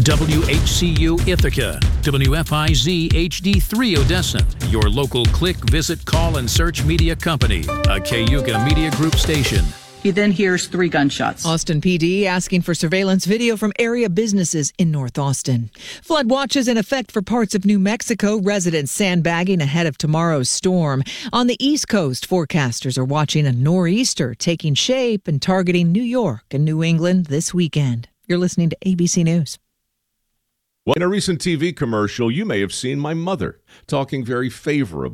WHCU Ithaca, WFIZ HD3 Odessa, your local click, visit, call, and search media company, a Cayuga Media Group station. He then hears 3 gunshots. Austin PD asking for surveillance video from area businesses in North Austin. Flood watches in effect for parts of New Mexico. Residents sandbagging ahead of tomorrow's storm. On the East Coast, forecasters are watching a nor'easter taking shape and targeting New York and New England this weekend. You're listening to ABC News. Well, in a recent TV commercial, you may have seen my mother talking very favorably